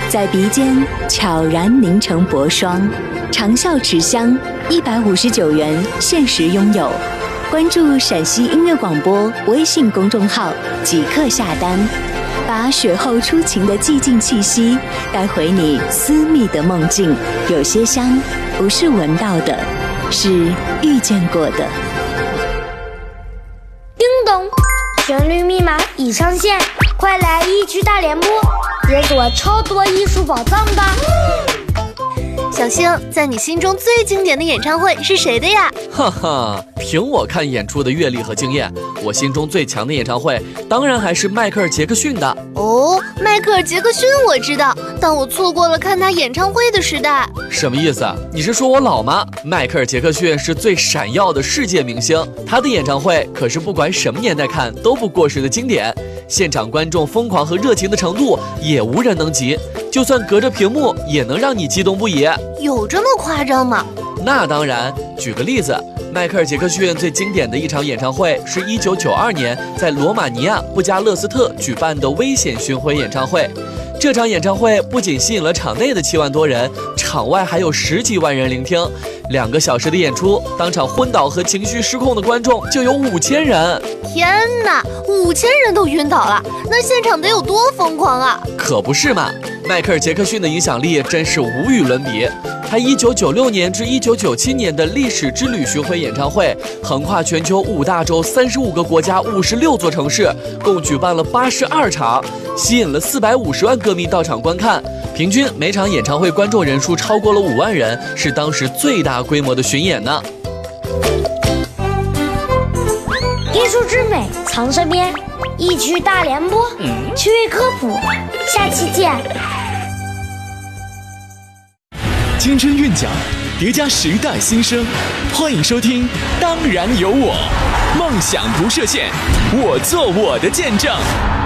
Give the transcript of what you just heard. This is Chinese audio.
在鼻尖悄然凝成薄霜，长效持香，159元限时拥有。关注陕西音乐广播微信公众号即刻下单，把雪后初晴的寂静气息带回你私密的梦境。有些香不是闻到的，是遇见过的。 叮咚，旋律密码已上线，快来一区大联播，解锁超多艺术宝藏吧！ 小星，在你心中最经典的演唱会是谁的呀？ 哈哈，凭我看演出的阅历和经验，我心中最强的演唱会当然还是迈克尔·杰克逊的。 哦，迈克尔·杰克逊我知道，但我错过了看他演唱会的时代。 什么意思？你是说我老吗？迈克尔·杰克逊是最闪耀的世界明星，他的演唱会可是不管什么年代看都不过时的经典，现场观众疯狂和热情的程度也无人能及，就算隔着屏幕也能让你激动不已。 有这么夸张吗？ 那当然，举个例子，迈克尔·杰克逊最经典的一场演唱会是1992年在罗马尼亚布加勒斯特举办的危险巡回演唱会。这场演唱会不仅吸引了场内的7万多人，场外还有10几万人聆听。2个小时的演出，当场昏倒和情绪失控的观众就有5000人。 天哪，5000人都晕倒了，那现场得有多疯狂啊！ 可不是嘛，迈克尔·杰克逊的影响力真是无与伦比。他1996年至1997年的历史之旅巡回演唱会，横跨全球5大洲35个国家56座城市，共举办了82场，吸引了450万歌迷到场观看，平均每场演唱会观众人数超过了5万人，是当时最大规模的巡演呢。 艺术之美藏身边，一区大联播，趣味科普，下期见。 青春韵脚，叠加时代新生，欢迎收听《当然有我》，梦想不设限，我做我的见证。